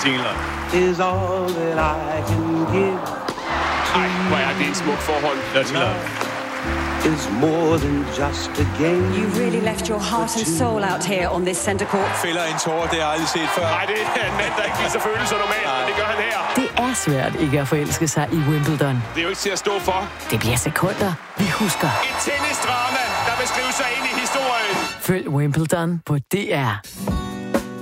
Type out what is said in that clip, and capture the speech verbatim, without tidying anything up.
jingler. Is all that I can give. Ej, hvor er det et smukt forhold. Dirty Love. Is more than just a game. You really left your heart and soul out here on this center court. Fælder en tårer, det har jeg aldrig set før. Nej, det er en mand, der ikke viser følelser normalt, men det gør han her. Det er svært ikke at forelske sig i Wimbledon. Det er jo ikke til at stå for. Det bliver sekunder, vi husker. Et tennisdrama, der vil skrive sig ind i historien. Følg Wimbledon på D R.